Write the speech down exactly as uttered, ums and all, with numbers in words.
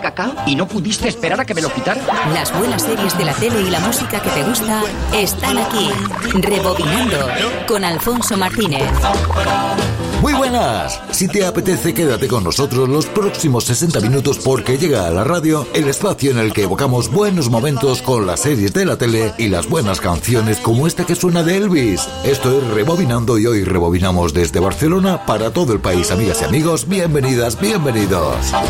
cacao y no pudiste esperar a que me lo quitara? Las buenas series de la tele y la música que te gusta están aquí. Rebobinando con Alfonso Martínez. Muy buenas. Si te apetece, quédate con nosotros los próximos sesenta minutos porque llega a la radio el espacio en el que evocamos buenos momentos con las series de la tele y las buenas canciones como esta que suena de Elvis. Esto es Rebobinando y hoy rebobinamos desde Barcelona para todo el país. Amigas y amigos, bienvenidas, bienvenidos.